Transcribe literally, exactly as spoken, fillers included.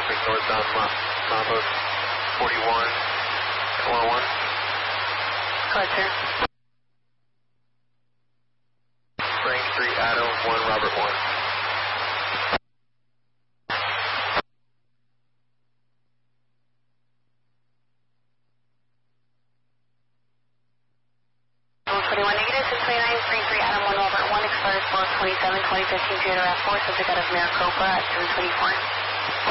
traffic northbound Mambo forty-one, four one. Correct, sir. Range three, Adam, one, Robert one. twenty-one negative, six twenty-nine, three three, Adam, one, Robert one, expires four twenty-seven, twenty fifteen, Theodore F four, subject out of Maricopa at seven twenty-four.